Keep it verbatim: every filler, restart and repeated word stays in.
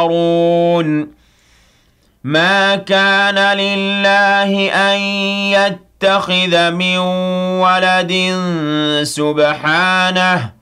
يَسْخَرُونَ مَا كَانَ لِلَّهِ أَن يَتَّخِذَ مِن وَلَدٍ سُبْحَانَهُ